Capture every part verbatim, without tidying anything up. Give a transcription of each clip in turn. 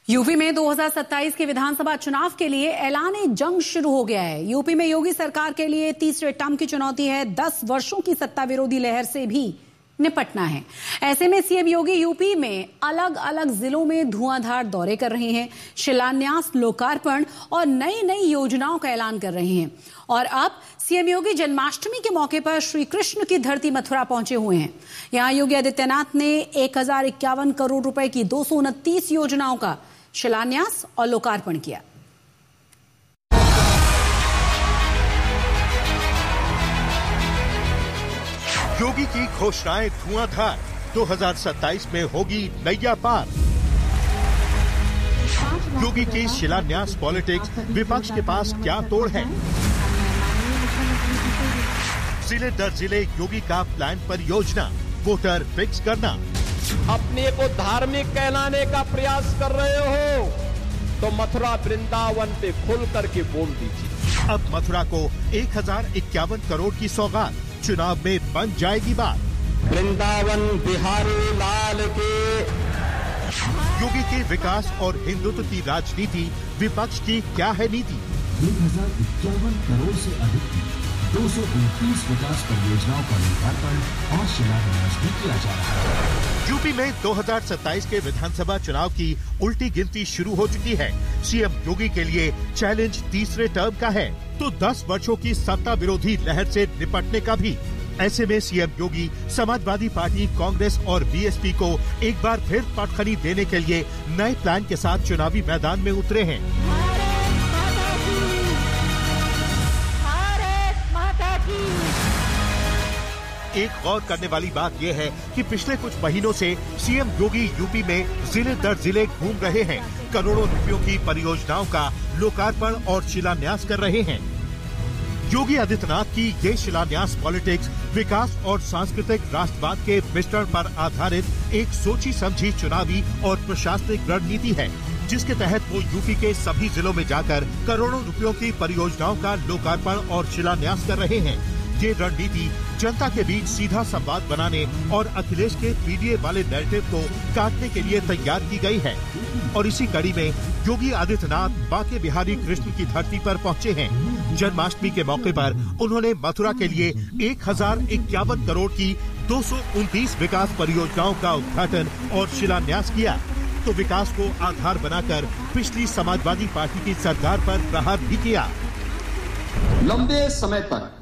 UP में दो हज़ार सत्ताईस के विधानसभा चुनाव के लिए ऐलान जंग शुरू हो गया है। यूपी में योगी सरकार के लिए तीसरे टर्म की चुनौती है। दस वर्षों की सत्ता विरोधी लहर से भी निपटना है। ऐसे में सीएम योगी यूपी में अलग अलग जिलों में धुआंधार दौरे कर रहे हैं, शिलान्यास, लोकार्पण और नई नई योजनाओं का ऐलान कर रहे हैं। और अब सीएम योगी जन्माष्टमी के मौके पर श्री कृष्ण की धरती मथुरा पहुंचे हुए हैं। यहां योगी आदित्यनाथ ने एक हजार इक्यावन करोड़ रुपए की दो सौ उनतीस योजनाओं का शिलान्यास और लोकार्पण किया। योगी की घोषणाएं धुआंधार, दो हज़ार सत्ताईस में होगी नैया पार। योगी की शिलान्यास पॉलिटिक्स, विपक्ष के पास क्या तोड़ है? जिले दर जिले योगी का प्लान पर योजना, वोटर फिक्स करना। अपने को धार्मिक कहलाने का प्रयास कर रहे हो तो मथुरा वृंदावन पे खुल करके बोल दीजिए। अब मथुरा को एक हजार इक्यावन करोड़ की सौगात, चुनाव में बन जाएगी बात। वृंदावन बिहारी लाल के। योगी के विकास और हिंदुत्व की राजनीति, विपक्ष की क्या है नीति? एक हजार इक्यावन करोड़ से अधिक की दो सौ उनतीस विकास परियोजनाओं का लोकार्पण और शिलान्यास भी किया जा रहा है। यूपी में दो हज़ार सत्ताईस के विधानसभा चुनाव की उल्टी गिनती शुरू हो चुकी है। सीएम योगी के लिए चैलेंज तीसरे टर्म का है तो दस वर्षों की सत्ता विरोधी लहर से निपटने का भी। ऐसे में सीएम योगी समाजवादी पार्टी, कांग्रेस और बीएसपी को एक बार फिर पटखनी देने के लिए नए प्लान के साथ चुनावी मैदान में उतरे हैं। एक गौर करने वाली बात यह है कि पिछले कुछ महीनों से सीएम योगी यूपी में जिले दर जिले घूम रहे हैं, करोड़ों रुपयों की परियोजनाओं का लोकार्पण और शिलान्यास कर रहे हैं। योगी आदित्यनाथ की ये शिलान्यास पॉलिटिक्स विकास और सांस्कृतिक राष्ट्रवाद के मिश्रण पर आधारित एक सोची समझी चुनावी और प्रशासनिक रणनीति है, जिसके तहत वो यूपी के सभी जिलों में जाकर करोड़ों रुपयों की परियोजनाओं का लोकार्पण और शिलान्यास कर रहे हैं। ये रणनीति जनता के बीच सीधा संवाद बनाने और अखिलेश के पीडीए वाले नैरेटिव को काटने के लिए तैयार की गई है। और इसी कड़ी में योगी आदित्यनाथ बांके बिहारी कृष्ण की धरती पर पहुंचे हैं। जन्माष्टमी के मौके पर उन्होंने मथुरा के लिए एक हजार इक्यावन करोड़ की दो सौ उनतीस विकास परियोजनाओं का उद्घाटन और शिलान्यास किया। तो विकास को आधार बनाकर पिछली समाजवादी पार्टी की सरकार पर प्रहार भी किया। लंबे समय तक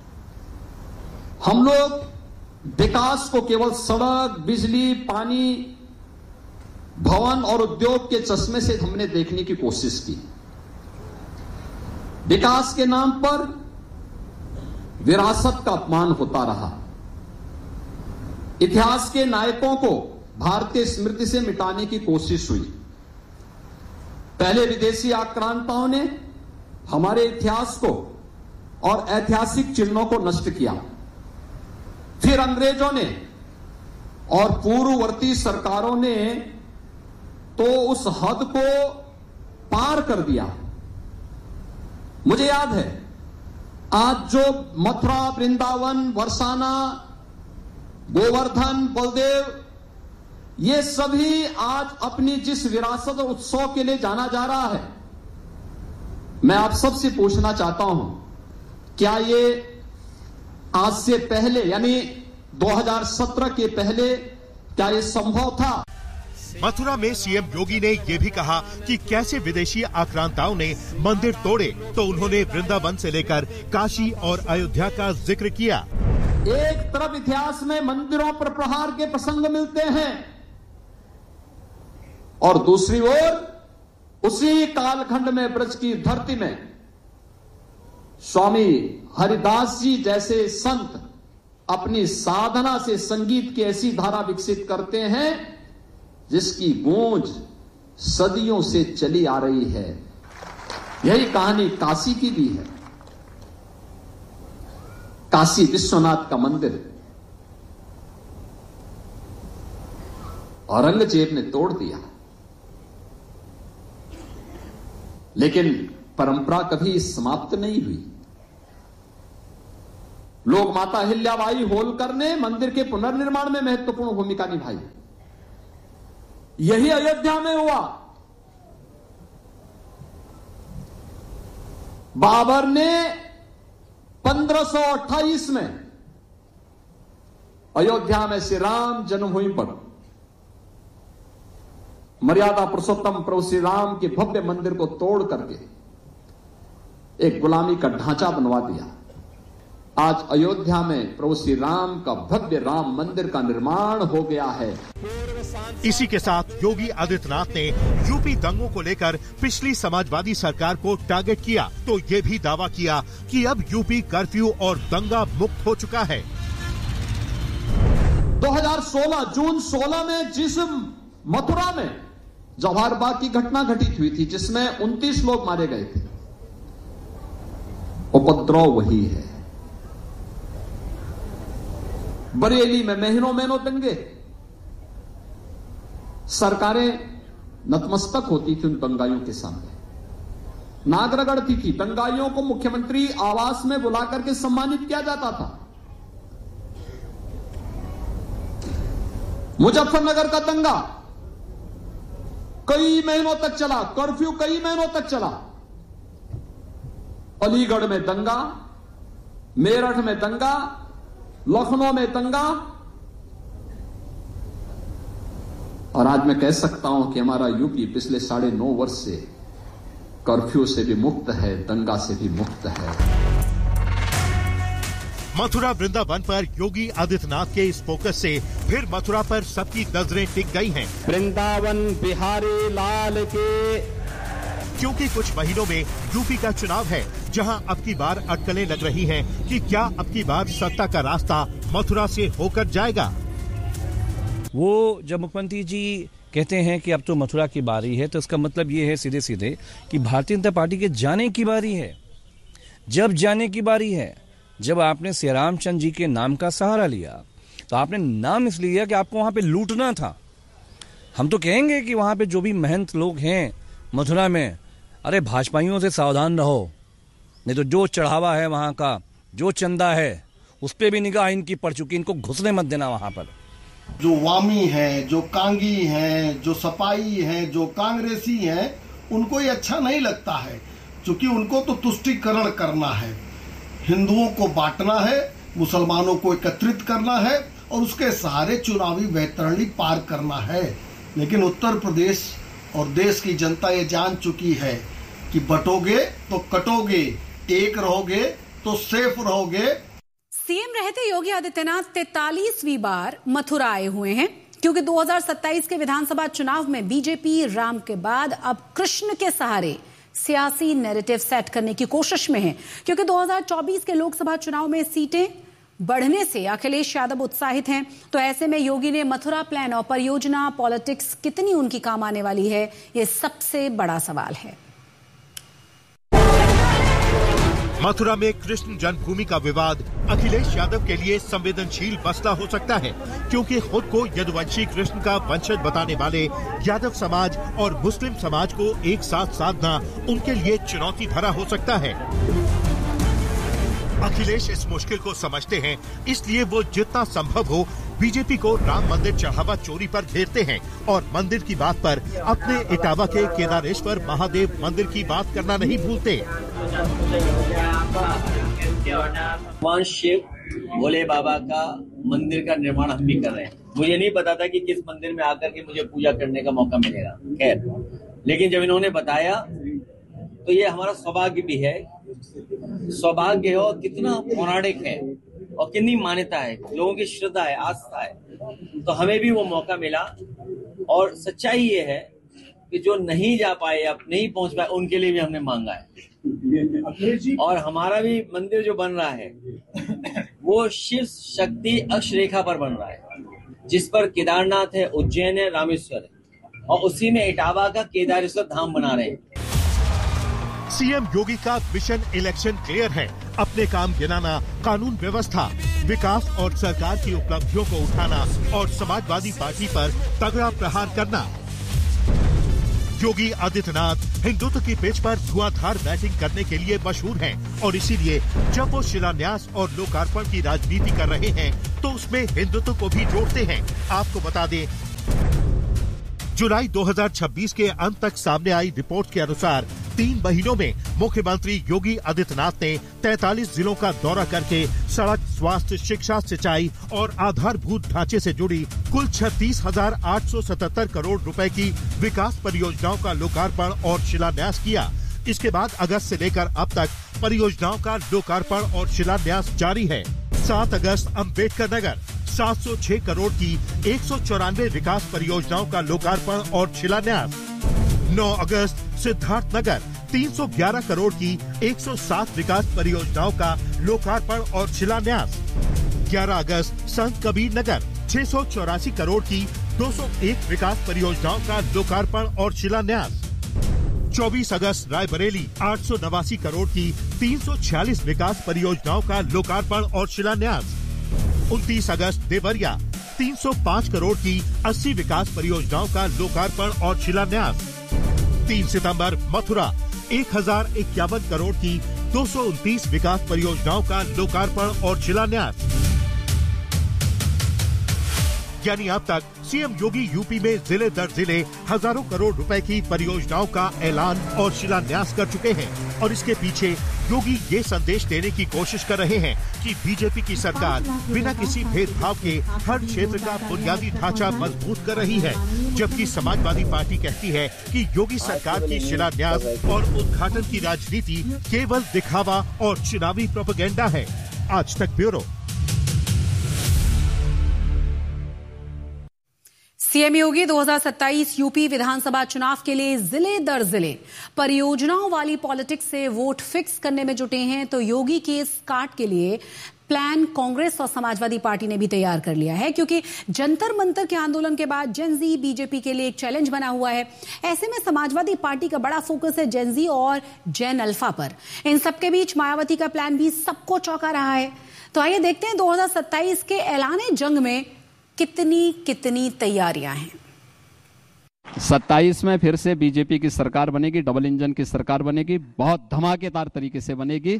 हम लोग विकास को केवल सड़क, बिजली, पानी, भवन और उद्योग के चश्मे से हमने देखने की कोशिश की। विकास के नाम पर विरासत का अपमान होता रहा। इतिहास के नायकों को भारतीय स्मृति से मिटाने की कोशिश हुई। पहले विदेशी आक्रांताओं ने हमारे इतिहास को और ऐतिहासिक चिन्हों को नष्ट किया। फिर अंग्रेजों ने और पूर्ववर्ती सरकारों ने तो उस हद को पार कर दिया। मुझे याद है, आज जो मथुरा, वृंदावन, बरसाना, गोवर्धन, बलदेव, ये सभी आज अपनी जिस विरासत और उत्सव के लिए जाना जा रहा है, मैं आप सबसे पूछना चाहता हूं, क्या ये आज से पहले यानी दो हज़ार सत्रह के पहले क्या ये संभव था? मथुरा में सीएम योगी ने ये भी कहा कि कैसे विदेशी आक्रांताओं ने मंदिर तोड़े, तो उन्होंने वृंदावन से लेकर काशी और अयोध्या का जिक्र किया। एक तरफ इतिहास में मंदिरों पर प्रहार के प्रसंग मिलते हैं और दूसरी ओर उसी कालखंड में ब्रज की धरती में स्वामी हरिदास जी जैसे संत अपनी साधना से संगीत की ऐसी धारा विकसित करते हैं जिसकी गूंज सदियों से चली आ रही है। यही कहानी काशी की भी है। काशी विश्वनाथ का मंदिर औरंगजेब ने तोड़ दिया, लेकिन परंपरा कभी समाप्त नहीं हुई। लोग माता अहिल्याबाई होलकर ने मंदिर के पुनर्निर्माण में महत्वपूर्ण भूमिका निभाई। यही अयोध्या में हुआ। बाबर ने पंद्रह सौ अट्ठाईस में अयोध्या में श्री राम जन्मभूमि पर मर्यादा पुरुषोत्तम प्रभु श्री राम के भव्य मंदिर को तोड़ करके एक गुलामी का ढांचा बनवा दिया। आज अयोध्या में प्रभु श्री राम का भव्य राम मंदिर का निर्माण हो गया है। इसी के साथ योगी आदित्यनाथ ने यूपी दंगों को लेकर पिछली समाजवादी सरकार को टारगेट किया तो ये भी दावा किया कि अब यूपी कर्फ्यू और दंगा मुक्त हो चुका है। दो हज़ार सोलह जून सोलह में जिस मथुरा में जवाहर बाग की घटना घटित हुई थी जिसमें उनतीस लोग मारे गए थे, उपद्रव वही है। बरेली में महीनों महीनों दंगे, सरकारें नतमस्तक होती थी उन दंगाइयों के सामने, नाक रगड़ती थी। दंगाइयों को मुख्यमंत्री आवास में बुला करके सम्मानित किया जाता था। मुजफ्फरनगर का दंगा कई महीनों तक चला, कर्फ्यू कई महीनों तक चला। अलीगढ़ में दंगा, मेरठ में दंगा, लखनऊ में दंगा, और आज मैं कह सकता हूं कि हमारा यूपी पिछले साढ़े नौ वर्ष से कर्फ्यू से भी मुक्त है, दंगा से भी मुक्त है। मथुरा वृंदावन पर योगी आदित्यनाथ के इस फोकस से फिर मथुरा पर सबकी नजरें टिक गई हैं। वृंदावन बिहारी लाल के, क्योंकि कुछ महीनों में यूपी का चुनाव है जहां अब की बार अटकलें लग रही हैं कि क्या अब की बार सत्ता का रास्ता मथुरा से होकर जाएगा। वो जब मुख्यमंत्री जी कहते हैं कि अब तो मथुरा की बारी है तो इसका मतलब ये है सीधे सीधे कि भारतीय जनता पार्टी के जाने की बारी है। जब जाने की बारी है, जब आपने श्री रामचंद्र जी के नाम का सहारा लिया तो आपने नाम इसलिए लिया कि आपको वहां पे लूटना था। हम तो कहेंगे कि वहां पे जो भी महंत लोग हैं मथुरा में, अरे भाजपाइयों से सावधान रहो, नहीं तो जो चढ़ावा है वहां का, जो चंदा है, उस पर भी निगाह इनकी पड़ चुकी, इनको घुसने मत देना वहां पर। जो वामी हैं, जो कांगी हैं, जो सपाई हैं, जो कांग्रेसी हैं, उनको ये अच्छा नहीं लगता है, क्योंकि उनको तो तुष्टीकरण करना है, हिंदुओं को बांटना है, मुसलमानों को एकत्रित करना है और उसके सहारे चुनावी वैतरणी पार करना है। लेकिन उत्तर प्रदेश और देश की जनता ये जान चुकी है कि बटोगे तो कटोगे, एक रहोगे तो सेफ रहोगे। सीएम रहते योगी आदित्यनाथ तैतालीसवीं बार मथुरा आए हुए हैं, क्योंकि दो हज़ार सत्ताईस के विधानसभा चुनाव में बीजेपी राम के बाद अब कृष्ण के सहारे सियासी नैरेटिव सेट करने की कोशिश में है। क्योंकि दो हज़ार चौबीस के लोकसभा चुनाव में सीटें बढ़ने से अखिलेश यादव उत्साहित हैं, तो ऐसे में योगी ने मथुरा प्लान और परियोजना पॉलिटिक्स कितनी उनकी काम आने वाली है, ये सबसे बड़ा सवाल है। मथुरा में कृष्ण जन्मभूमि का विवाद अखिलेश यादव के लिए संवेदनशील मसला हो सकता है, क्योंकि खुद को यदुवंशी कृष्ण का वंशज बताने वाले यादव समाज और मुस्लिम समाज को एक साथ साधना उनके लिए चुनौती भरा हो सकता है। अखिलेश इस मुश्किल को समझते हैं, इसलिए वो जितना संभव हो बीजेपी को राम मंदिर चढ़ावा चोरी पर घेरते हैं और मंदिर की बात पर अपने इटावा के केदारेश्वर महादेव मंदिर की बात करना नहीं भूलते। भगवान शिव भोले बाबा का मंदिर का निर्माण हम भी कर रहे हैं। मुझे नहीं पता था कि किस मंदिर में आकर के मुझे पूजा करने का मौका मिलेगा, खैर, लेकिन जब इन्होंने बताया तो ये हमारा सौभाग्य भी है, सौभाग्य है और कितना पौराणिक है और कितनी मान्यता है, लोगों की श्रद्धा है, आस्था है, तो हमें भी वो मौका मिला। और सच्चाई ये है कि जो नहीं जा पाए, अब नहीं पहुंच पाए, उनके लिए भी हमने मांगा है। और हमारा भी मंदिर जो बन रहा है वो शिव शक्ति अक्षरेखा पर बन रहा है, जिस पर केदारनाथ है, उज्जैन है, रामेश्वर है, और उसी में इटावा का केदारेश्वर धाम बना रहे हैं। सीएम योगी का मिशन इलेक्शन क्लियर है, अपने काम गिनाना, कानून व्यवस्था, विकास और सरकार की उपलब्धियों को उठाना और समाजवादी पार्टी पर तगड़ा प्रहार करना। योगी आदित्यनाथ हिंदुत्व की पिच पर धुआंधार बैटिंग करने के लिए मशहूर हैं और इसीलिए जब वो शिलान्यास और लोकार्पण की राजनीति कर रहे हैं तो उसमें हिंदुत्व को भी जोड़ते हैं। आपको बता दें, जुलाई दो हज़ार छब्बीस के अंत तक सामने आई रिपोर्ट के अनुसार तीन महीनों में मुख्यमंत्री योगी आदित्यनाथ ने तैंतालीस जिलों का दौरा करके सड़क, स्वास्थ्य, शिक्षा, सिंचाई और आधारभूत ढांचे से जुड़ी कुल छत्तीस हजार आठ सौ सतहत्तर करोड़ रुपए की विकास परियोजनाओं का लोकार्पण और शिलान्यास किया। इसके बाद अगस्त से लेकर अब तक परियोजनाओं का लोकार्पण और शिलान्यास जारी है। सात अगस्त अम्बेडकर नगर सात सौ छह करोड़ की एक सौ चौरानवे विकास परियोजनाओं का लोकार्पण और शिलान्यास। नौ अगस्त सिद्धार्थ नगर तीन सौ ग्यारह करोड़ की एक सौ सात विकास परियोजनाओं का लोकार्पण और शिलान्यास। ग्यारह अगस्त संत कबीर नगर छह सौ चौरासी करोड़ की दो सौ एक विकास परियोजनाओं का लोकार्पण और शिलान्यास। चौबीस अगस्त रायबरेली आठ सौ नवासी करोड़ की तीन सौ छियालीस विकास परियोजनाओं का लोकार्पण और शिलान्यास। उनतीस अगस्त देवरिया तीन सौ पाँच करोड़ की अस्सी विकास परियोजनाओं का लोकार्पण और शिलान्यास। तीन सितंबर मथुरा एक हजार इक्यावन करोड़ की दो सौ उनतीस विकास परियोजनाओं का लोकार्पण और शिलान्यास। यानी अब तक सीएम योगी यूपी में जिले दर जिले हजारों करोड़ रुपए की परियोजनाओं का ऐलान और शिलान्यास कर चुके हैं और इसके पीछे योगी ये संदेश देने की कोशिश कर रहे हैं कि बीजेपी की सरकार बिना किसी भेदभाव के हर क्षेत्र का बुनियादी ढांचा मजबूत कर रही है, जबकि समाजवादी पार्टी कहती है कि योगी सरकार की शिलान्यास और उद्घाटन की राजनीति केवल दिखावा और चुनावी प्रोपेगेंडा है। आज तक ब्यूरो। सीएम योगी दो हज़ार सत्ताईस यूपी विधानसभा चुनाव के लिए जिले दर जिले परियोजनाओं वाली पॉलिटिक्स से वोट फिक्स करने में जुटे हैं, तो योगी के इस काट के लिए प्लान कांग्रेस और समाजवादी पार्टी ने भी तैयार कर लिया है, क्योंकि जंतर मंतर के आंदोलन के बाद जेनजी बीजेपी के लिए एक चैलेंज बना हुआ है। ऐसे में समाजवादी पार्टी का बड़ा फोकस है जेनजी और जेन अल्फा पर। इन सबके बीच मायावती का प्लान भी सबको चौंका रहा है। तो आइए देखते हैं दो हज़ार सत्ताईस के ऐलाने जंग में कितनी कितनी तैयारियां हैं। सत्ताईस में फिर से बीजेपी की सरकार बनेगी, डबल इंजन की सरकार बनेगी, बहुत धमाकेदार तरीके से बनेगी।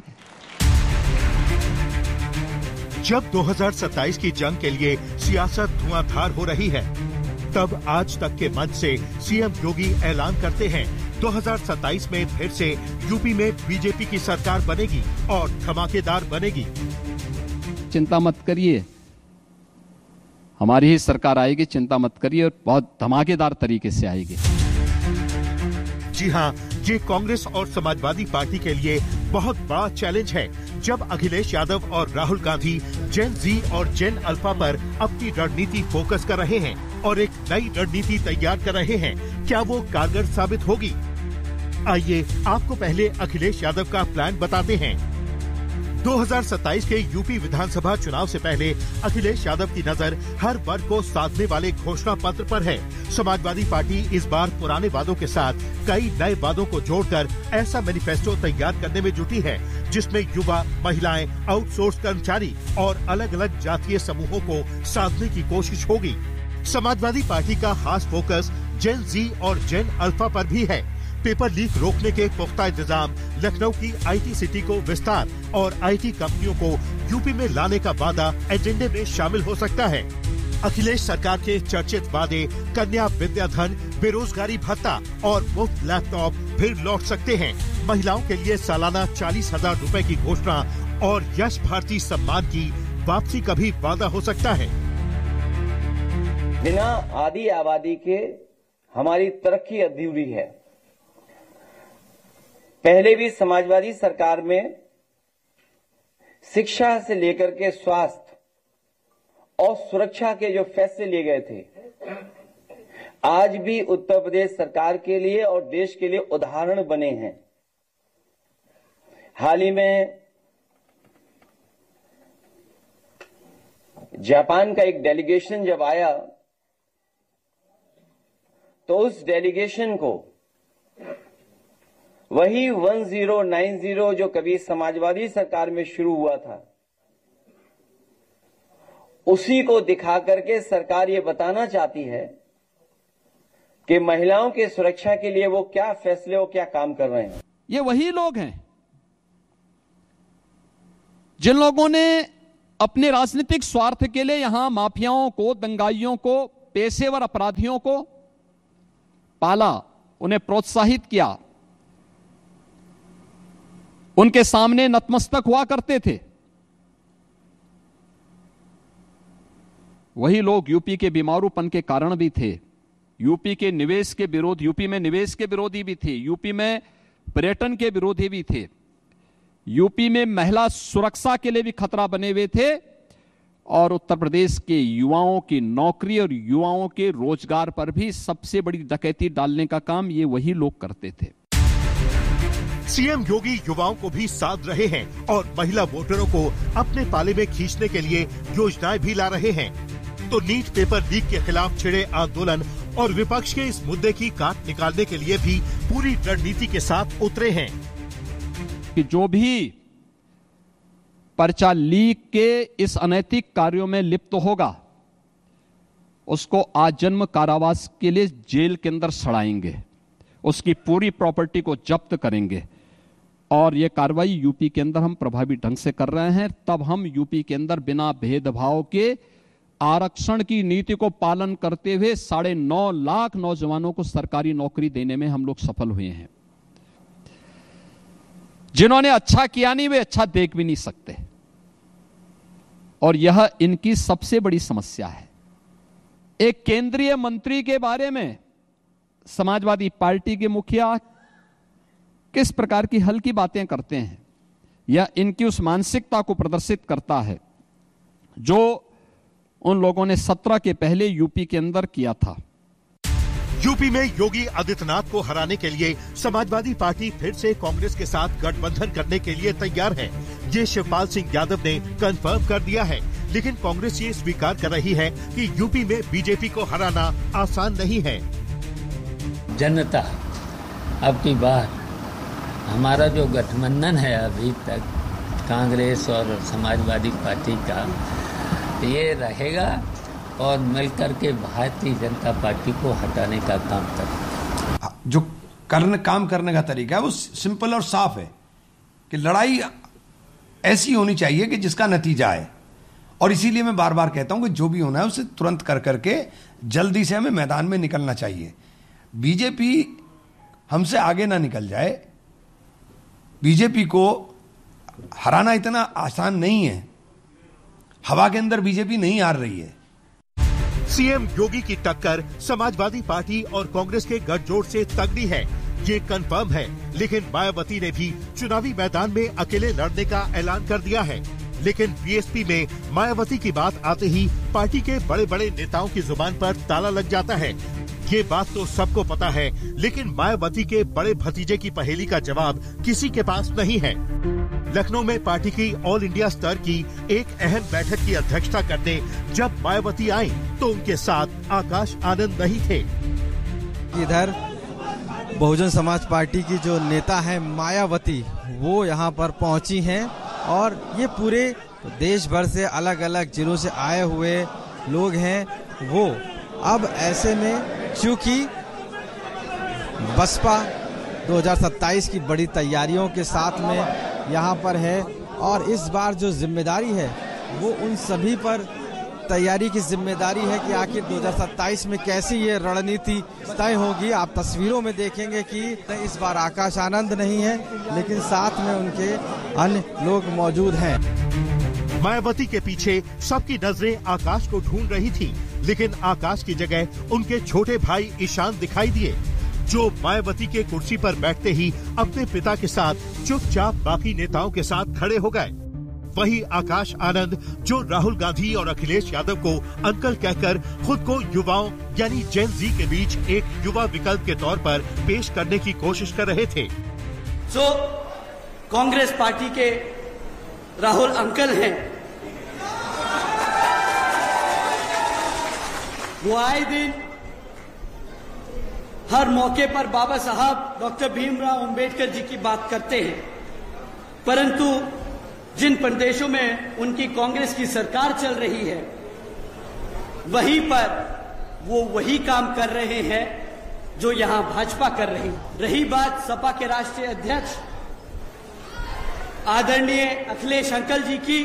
जब दो हज़ार सत्ताईस की जंग के लिए सियासत धुआंधार हो रही है, तब आज तक के मंच से सीएम योगी ऐलान करते हैं दो हज़ार सत्ताईस में फिर से यूपी में बीजेपी की सरकार बनेगी और धमाकेदार बनेगी। चिंता मत करिए, हमारी ही सरकार आएगी, चिंता मत करिए, और बहुत धमाकेदार तरीके से आएगी। जी हां, ये कांग्रेस और समाजवादी पार्टी के लिए बहुत बड़ा चैलेंज है। जब अखिलेश यादव और राहुल गांधी जेन जी और जेन अल्फा पर अपनी रणनीति फोकस कर रहे हैं और एक नई रणनीति तैयार कर रहे हैं, क्या वो कारगर साबित होगी? आइए आपको पहले अखिलेश यादव का प्लान बताते हैं। दो हज़ार सत्ताईस के यूपी विधानसभा चुनाव से पहले अखिलेश यादव की नजर हर वर्ग को साधने वाले घोषणा पत्र पर है। समाजवादी पार्टी इस बार पुराने वादों के साथ कई नए वादों को जोड़कर ऐसा मैनिफेस्टो तैयार करने में जुटी है, जिसमें युवा, महिलाएं, आउटसोर्स कर्मचारी और अलग अलग जातीय समूहों को साधने की कोशिश होगी। समाजवादी पार्टी का खास फोकस जेन जी और जेन अल्फा पर भी है। पेपर लीक रोकने के पुख्ता इंतजाम, लखनऊ की आईटी सिटी को विस्तार और आईटी कंपनियों को यूपी में लाने का वादा एजेंडे में शामिल हो सकता है। अखिलेश सरकार के चर्चित वादे कन्या विद्याधन, बेरोजगारी भत्ता और मुफ्त लैपटॉप फिर लौट सकते हैं। महिलाओं के लिए सालाना चालीस हजार रूपए की घोषणा और यश भारती सम्मान की वापसी का भी वादा हो सकता है। बिना आधी आबादी के हमारी तरक्की अधूरी है। पहले भी समाजवादी सरकार में शिक्षा से लेकर के स्वास्थ्य और सुरक्षा के जो फैसले लिए गए थे, आज भी उत्तर प्रदेश सरकार के लिए और देश के लिए उदाहरण बने हैं। हाल ही में जापान का एक डेलीगेशन जब आया तो उस डेलीगेशन को वही दस नब्बे जो कभी समाजवादी सरकार में शुरू हुआ था, उसी को दिखा करके सरकार ये बताना चाहती है कि महिलाओं की सुरक्षा के लिए वो क्या फैसले और क्या काम कर रहे हैं। ये वही लोग हैं जिन लोगों ने अपने राजनीतिक स्वार्थ के लिए यहां माफियाओं को, दंगाइयों को, पेशेवर अपराधियों को पाला, उन्हें प्रोत्साहित किया, उनके सामने नतमस्तक हुआ करते थे, वही लोग यूपी के बीमारूपन के कारण भी थे, यूपी के निवेश के विरोध यूपी में निवेश के विरोधी भी थे, यूपी में पर्यटन के विरोधी भी थे, यूपी में महिला सुरक्षा के लिए भी खतरा बने हुए थे, और उत्तर प्रदेश के युवाओं की नौकरी और युवाओं के रोजगार पर भी सबसे बड़ी डकैती डालने का काम ये वही लोग करते थे। सीएम योगी युवाओं को भी साध रहे हैं और महिला वोटरों को अपने पाले में खींचने के लिए योजनाएं भी ला रहे हैं। तो नीट पेपर लीक के खिलाफ छिड़े आंदोलन और विपक्ष के इस मुद्दे की काट निकालने के लिए भी पूरी रणनीति के साथ उतरे हैं कि जो भी पर्चा लीक के इस अनैतिक कार्यों में लिप्त होगा उसको आजन्म कारावास के लिए जेल के अंदर सड़ाएंगे, उसकी पूरी प्रॉपर्टी को जब्त करेंगे, और यह कार्रवाई यूपी के अंदर हम प्रभावी ढंग से कर रहे हैं। तब हम यूपी के अंदर बिना भेदभाव के आरक्षण की नीति को पालन करते हुए साढ़े नौ लाख नौजवानों को सरकारी नौकरी देने में हम लोग सफल हुए हैं। जिन्होंने अच्छा किया नहीं वे अच्छा देख भी नहीं सकते, और यह इनकी सबसे बड़ी समस्या है। एक केंद्रीय मंत्री के बारे में समाजवादी पार्टी के मुखिया किस प्रकार की हल्की बातें करते हैं, यह इनकी उस मानसिकता को प्रदर्शित करता है जो उन लोगों ने सत्रह के पहले यूपी के अंदर किया था। यूपी में योगी आदित्यनाथ को हराने के लिए समाजवादी पार्टी फिर से कांग्रेस के साथ गठबंधन करने के लिए तैयार है। ये शिवपाल सिंह यादव ने कंफर्म कर दिया है, लेकिन कांग्रेस ये स्वीकार कर रही है कि यूपी में बीजेपी को हराना आसान नहीं है। जनता अब की बार हमारा जो गठबंधन है अभी तक कांग्रेस और समाजवादी पार्टी का, ये रहेगा और मिलकर के भारतीय जनता पार्टी को हटाने का काम करेगा। जो करने काम करने का तरीका है वो सिंपल और साफ है कि लड़ाई ऐसी होनी चाहिए कि जिसका नतीजा आए, और इसीलिए मैं बार बार कहता हूं कि जो भी होना है उसे तुरंत कर करके जल्दी से हमें मैदान में निकलना चाहिए। बीजेपी हमसे आगे ना निकल जाए। बीजेपी को हराना इतना आसान नहीं है, हवा के अंदर बीजेपी नहीं हार रही है। सीएम योगी की टक्कर समाजवादी पार्टी और कांग्रेस के गठजोड़ से तगड़ी है, ये कंफर्म है। लेकिन मायावती ने भी चुनावी मैदान में अकेले लड़ने का ऐलान कर दिया है। लेकिन बीएसपी में मायावती की बात आते ही पार्टी के बड़े बड़े नेताओं की जुबान पर ताला लग जाता है। ये बात तो सबको पता है, लेकिन मायावती के बड़े भतीजे की पहेली का जवाब किसी के पास नहीं है। लखनऊ में पार्टी की ऑल इंडिया स्तर की एक अहम बैठक की अध्यक्षता करने जब मायावती आई तो उनके साथ आकाश आनंद नहीं थे। इधर बहुजन समाज पार्टी की जो नेता है मायावती, वो यहाँ पर पहुंची हैं, और ये पूरे देश भर से अलग अलग जिलों से आए हुए लोग हैं। वो अब ऐसे में चूंकि बसपा दो हज़ार सत्ताईस की बड़ी तैयारियों के साथ में यहाँ पर है, और इस बार जो जिम्मेदारी है वो उन सभी पर तैयारी की जिम्मेदारी है कि आखिर दो हज़ार सत्ताईस में कैसी ये रणनीति तय होगी। आप तस्वीरों में देखेंगे कि इस बार आकाश आनंद नहीं है, लेकिन साथ में उनके अन्य लोग मौजूद हैं। मायावती के पीछे सबकी नजरें आकाश को ढूंढ रही थी, लेकिन आकाश की जगह उनके छोटे भाई ईशान दिखाई दिए, जो मायावती के कुर्सी पर बैठते ही अपने पिता के साथ चुपचाप बाकी नेताओं के साथ खड़े हो गए। वही आकाश आनंद जो राहुल गांधी और अखिलेश यादव को अंकल कहकर खुद को युवाओं यानी जेन जी के बीच एक युवा विकल्प के तौर पर पेश करने की कोशिश कर रहे थे। जो कांग्रेस पार्टी के राहुल अंकल हैं, वो आए दिन हर मौके पर बाबा साहब डॉक्टर भीमराव अंबेडकर जी की बात करते हैं, परंतु जिन प्रदेशों में उनकी कांग्रेस की सरकार चल रही है वहीं पर वो वही काम कर रहे हैं जो यहां भाजपा कर रही है। रही बात सपा के राष्ट्रीय अध्यक्ष आदरणीय अखिलेश अंकल जी की,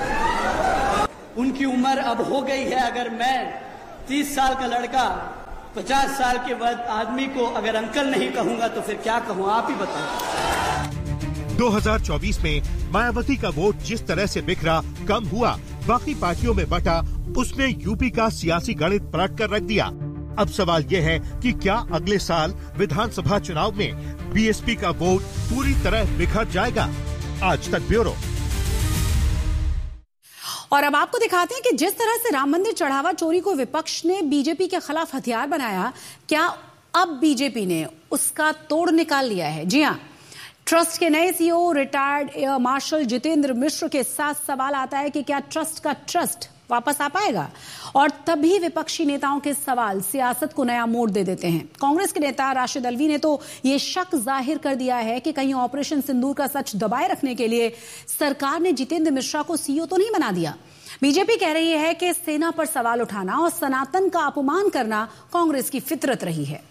उनकी उम्र अब हो गई है। अगर मैं तीस साल का लड़का पचास साल के बाद आदमी को अगर अंकल नहीं कहूंगा तो फिर क्या कहूँ, आप ही बताओ। दो हज़ार चौबीस में मायावती का वोट जिस तरह से बिखरा, कम हुआ, बाकी पार्टियों में बटा, उसने यूपी का सियासी गणित पलट कर रख दिया। अब सवाल ये है कि क्या अगले साल विधानसभा चुनाव में बीएसपी का वोट पूरी तरह बिखर जाएगा? आज तक ब्यूरो। और अब आपको दिखाते हैं कि जिस तरह से राम मंदिर चढ़ावा चोरी को विपक्ष ने बीजेपी के खिलाफ हथियार बनाया, क्या अब बीजेपी ने उसका तोड़ निकाल लिया है? जी हां, ट्रस्ट के नए CEO retired air marshal Jitendra मिश्र के साथ सवाल आता है कि क्या ट्रस्ट का ट्रस्ट वापस आ पाएगा? और तभी विपक्षी नेताओं के सवाल सियासत को नया मोड़ दे देते हैं। कांग्रेस के नेता राशिद अल्वी ने तो ये शक जाहिर कर दिया है कि कहीं ऑपरेशन सिंदूर का सच दबाए रखने के लिए सरकार ने जितेंद्र मिश्रा को सीईओ तो नहीं बना दिया। बीजेपी कह रही है कि सेना पर सवाल उठाना और सनातन का अपमान करना कांग्रेस की फितरत रही है।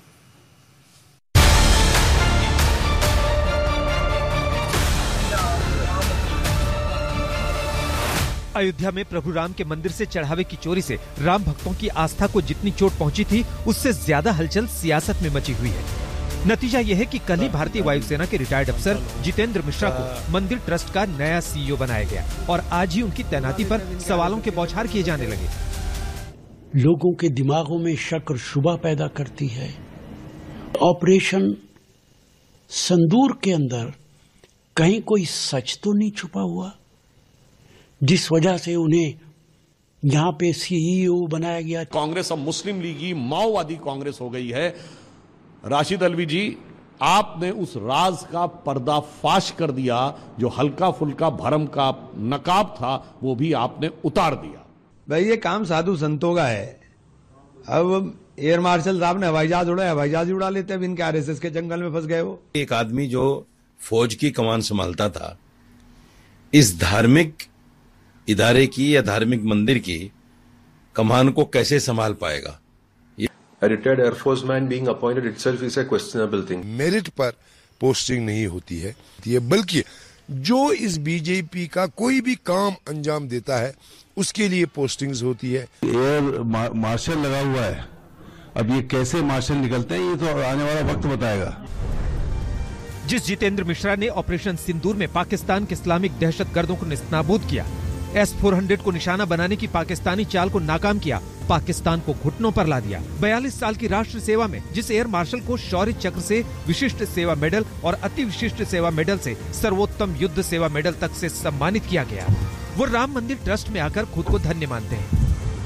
अयोध्या में प्रभु राम के मंदिर से चढ़ावे की चोरी से राम भक्तों की आस्था को जितनी चोट पहुंची थी, उससे ज्यादा हलचल सियासत में मची हुई है। नतीजा यह है कि कल ही भारतीय वायुसेना के रिटायर्ड अफसर जितेंद्र मिश्रा को मंदिर ट्रस्ट का नया सीईओ बनाया गया और आज ही उनकी तैनाती पर सवालों के बौछार किए जाने लगे। लोगों के दिमागों में शक और शुबा पैदा करती है। ऑपरेशन सिंदूर के अंदर कहीं कोई सच तो नहीं छुपा हुआ, जिस वजह से उन्हें यहाँ पे सीईओ बनाया गया। कांग्रेस अब मुस्लिम लीगी माओवादी कांग्रेस हो गई है। राशिद अल्वी जी, आपने उस राज का पर्दाफाश कर दिया, जो हल्का फुल्का भरम का नकाब था वो भी आपने उतार दिया। भाई ये काम साधु संतों का है। अब एयर मार्शल साहब ने हवाई जहाज उड़ाया, हवाई जहाज उड़ा लेते, अब इनके आरएसएस के जंगल में फंस गए। वो एक आदमी जो फौज की कमान संभालता था, इस धार्मिक इदारे की या धार्मिक मंदिर की कमान को कैसे संभाल पाएगा? A retired Air Force man being appointed itself is a questionable thing. Merit पर पोस्टिंग नहीं होती है, बल्कि जो इस बीजेपी का कोई भी काम अंजाम देता है उसके लिए पोस्टिंग्स होती है। एयर मार्शल लगा हुआ है, अब ये कैसे मार्शल निकलते हैं ये तो आने वाला वक्त बताएगा। जिस जितेंद्र मिश्रा ने ऑपरेशन सिंदूर में पाकिस्तान के इस्लामिक दहशतगर्दों को नेस्तनाबूद किया, एस फोर हंड्रेड को निशाना बनाने की पाकिस्तानी चाल को नाकाम किया, पाकिस्तान को घुटनों पर ला दिया, बयालीस साल की राष्ट्र सेवा में जिस एयर मार्शल को शौर्य चक्र से विशिष्ट सेवा मेडल और अति विशिष्ट सेवा मेडल से सर्वोत्तम युद्ध सेवा मेडल तक से सम्मानित किया गया, वो राम मंदिर ट्रस्ट में आकर खुद को धन्य मानते हैं।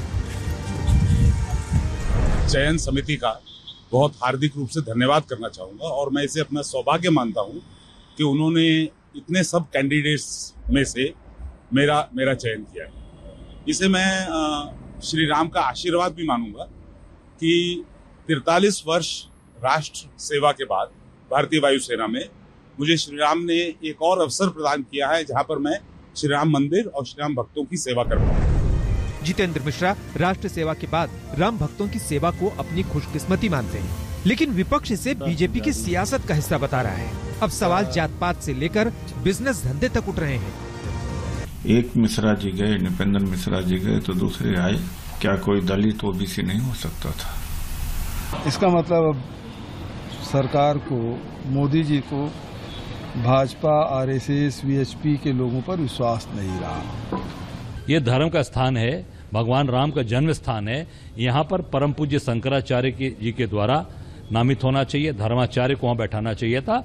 चयन समिति का बहुत हार्दिक रूप से धन्यवाद करना चाहूंगा और मैं इसे अपना सौभाग्य मानता हूं कि उन्होंने इतने सब कैंडिडेट्स में से मेरा मेरा चयन किया है। इसे मैं आ, श्री राम का आशीर्वाद भी मानूंगा कि तिरतालीस वर्ष राष्ट्र सेवा के बाद भारतीय वायुसेना में मुझे श्री राम ने एक और अवसर प्रदान किया है, जहां पर मैं श्री राम मंदिर और श्री राम भक्तों की सेवा कर पाऊं। जितेंद्र मिश्रा राष्ट्र सेवा के बाद राम भक्तों की सेवा को अपनी खुशकिस्मती मानते हैं, लेकिन विपक्ष इसे बीजेपी की सियासत का हिस्सा बता रहा है। अब सवाल जात पात से लेकर बिजनेस धंधे तक उठ रहे हैं। एक मिश्रा जी गए, निपेंद्र मिश्रा जी गए तो दूसरे आए, क्या कोई दलित ओबीसी नहीं हो सकता था? इसका मतलब अब सरकार को, मोदी जी को भाजपा, आरएसएस, वीएचपी के लोगों पर विश्वास नहीं रहा। ये धर्म का स्थान है, भगवान राम का जन्म स्थान है। यहाँ पर परम पूज्य शंकराचार्य जी के द्वारा नामित होना चाहिए, धर्माचार्य को वहाँ बैठाना चाहिए था।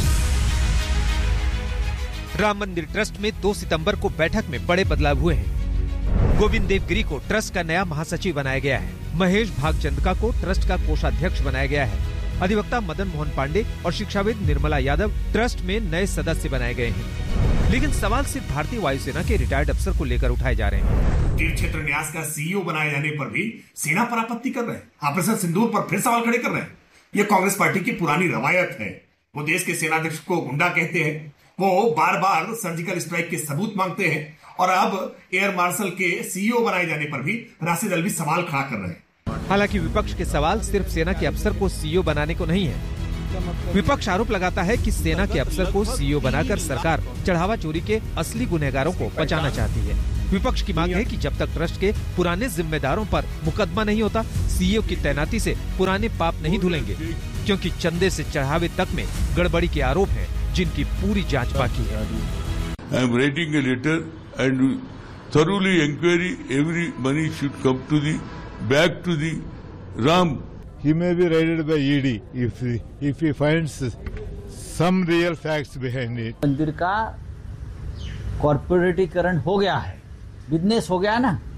राम मंदिर ट्रस्ट में दो सितंबर को बैठक में बड़े बदलाव हुए हैं। गोविंद देव गिरी को ट्रस्ट का नया महासचिव बनाया गया है। महेश भागचंदका को ट्रस्ट का कोषाध्यक्ष बनाया गया है। अधिवक्ता मदन मोहन पांडे और शिक्षाविद निर्मला यादव ट्रस्ट में नए सदस्य बनाए गए हैं। लेकिन सवाल सिर्फ भारतीय वायुसेना के रिटायर्ड अफसर को लेकर उठाए जा रहे हैं। तीर्थ क्षेत्र न्यास का सीईओ बनाए जाने पर भी सेना पर आपत्ति कर रहे हैं। ऑपरेशन सिंदूर पर फिर सवाल खड़े कर रहे हैं। ये कांग्रेस पार्टी की पुरानी रवायत है। वो देश के सेनाध्यक्ष को गुंडा कहते हैं, वो बार बार सर्जिकल स्ट्राइक के सबूत मांगते हैं और अब एयर मार्शल के सीईओ बनाए जाने पर भी राशिद अल्वी सवाल खड़ा कर रहे हैं। हालांकि विपक्ष के सवाल सिर्फ सेना के अफसर को सीईओ बनाने को नहीं है। विपक्ष आरोप लगाता है कि सेना के अफसर को सीईओ बनाकर सरकार चढ़ावा चोरी के असली गुनहगारों को बचाना चाहती है। विपक्ष की मांग है कि जब तक ट्रस्ट के पुराने जिम्मेदारों पर मुकदमा नहीं होता, सीईओ की तैनाती से पुराने पाप नहीं धुलेंगे, क्योंकि चंदे से चढ़ावे तक में गड़बड़ी के आरोप हैं, जिनकी पूरी जांच बाकी है। I am writing a letter and thoroughly inquiry every money should come to the back to the Ram. He may be raided by E D if he, if he finds some real facts behind it. मंदिर का कॉर्पोरेटीकरण हो गया है, business हो गया ना।